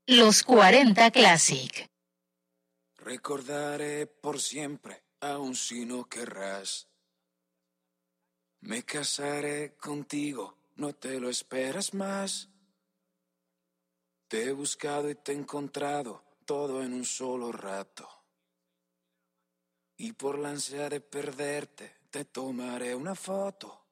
Los 40 Classic. Recordaré por siempre, aun si no querrás. Me casaré contigo, no te lo esperas más. Te he buscado y te he encontrado, todo en un solo rato. Y por la ansia de perderte, te tomaré una foto.